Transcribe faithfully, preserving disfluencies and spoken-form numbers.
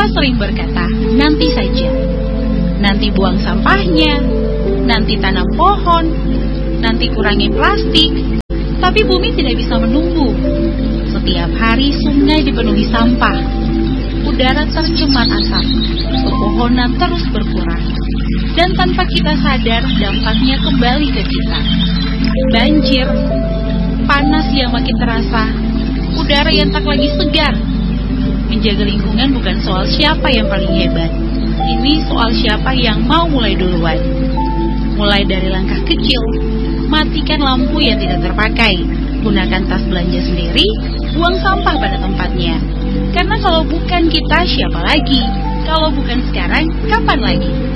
Kita sering berkata, nanti saja. Nanti buang sampahnya, nanti tanam pohon, nanti kurangi plastik. Tapi bumi tidak bisa menunggu. Setiap hari sungai dipenuhi sampah, udara tercemar asap, pepohonan terus berkurang. Dan tanpa kita sadar, dampaknya kembali ke kita. Banjir, panas yang makin terasa, udara yang tak lagi segar. Menjaga lingkungan bukan soal siapa yang paling hebat. Ini soal siapa yang mau mulai duluan. Mulai dari langkah kecil, matikan lampu yang tidak terpakai, gunakan tas belanja sendiri, buang sampah pada tempatnya. Karena kalau bukan kita, siapa lagi? Kalau bukan sekarang, kapan lagi?